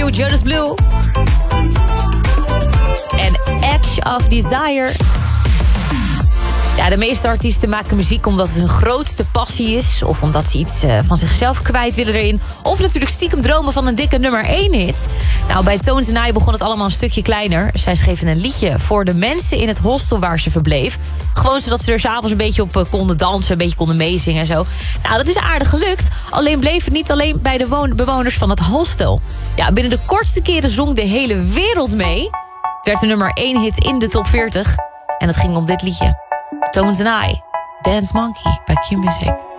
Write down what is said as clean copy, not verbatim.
New, Jonas Blue. En Edge of Desire. Ja, de meeste artiesten maken muziek omdat het hun grootste passie is. Of omdat ze iets van zichzelf kwijt willen erin. Of natuurlijk stiekem dromen van een dikke nummer 1 hit. Nou, bij Tones and I begon het allemaal een stukje kleiner. Zij schreven een liedje voor de mensen in het hostel waar ze verbleef. Gewoon zodat ze er s'avonds een beetje op konden dansen, een beetje konden meezingen en zo. Nou, dat is aardig gelukt. Alleen bleef het niet alleen bij de bewoners van het hostel. Ja, binnen de kortste keren zong de hele wereld mee. Het werd de nummer 1 hit in de top 40. En het ging om dit liedje. Tones and I, Dance Monkey bij Q-Music.